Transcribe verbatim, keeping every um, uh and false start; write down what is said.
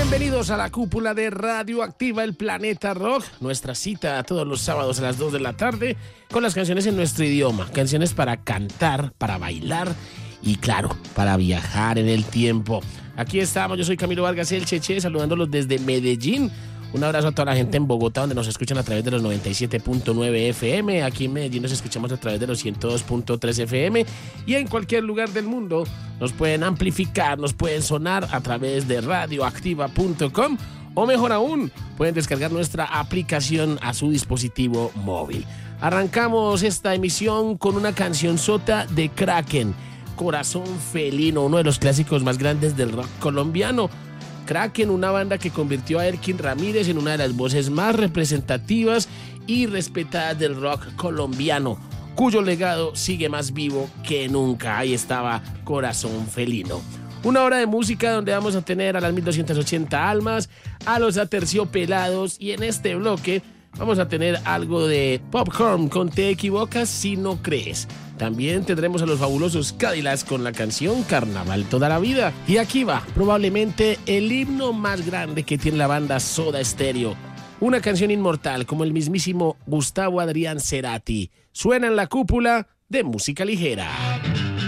Bienvenidos a la cúpula de Radioactiva, el Planeta Rock. Nuestra cita todos los sábados a las dos de la tarde con las canciones en nuestro idioma. Canciones para cantar, para bailar y, claro, para viajar en el tiempo. Aquí estamos, yo soy Camilo Vargas, el Cheche, saludándolos desde Medellín. Un abrazo a toda la gente en Bogotá, donde nos escuchan a través de los noventa y siete punto nueve F M. Aquí en Medellín nos escuchamos a través de los ciento dos punto tres F M. Y en cualquier lugar del mundo nos pueden amplificar, nos pueden sonar a través de radioactiva punto com. O mejor aún, pueden descargar nuestra aplicación a su dispositivo móvil. Arrancamos esta emisión con una canción sota de Kraken, Corazón Felino, uno de los clásicos más grandes del rock colombiano. Kraken, una banda que convirtió a Erkin Ramírez en una de las voces más representativas y respetadas del rock colombiano, cuyo legado sigue más vivo que nunca. Ahí estaba Corazón Felino. Una hora de música donde vamos a tener a las mil doscientas ochenta almas, a los Aterciopelados, y en este bloque vamos a tener algo de Popcorn con Te Equivocas Si No Crees. También tendremos a los fabulosos Cadillacs con la canción Carnaval Toda la Vida. Y aquí va, probablemente el himno más grande que tiene la banda Soda Stereo. Una canción inmortal como el mismísimo Gustavo Adrián Cerati. Suena en la cúpula de Música Ligera.